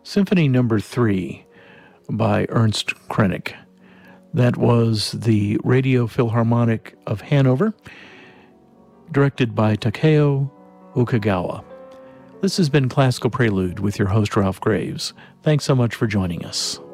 Symphony Number 3 by Ernst Krenek. That was the Radio Philharmonic of Hanover, directed by Takeo Okagawa. This has been Classical Prelude with your host, Ralph Graves. Thanks so much for joining us.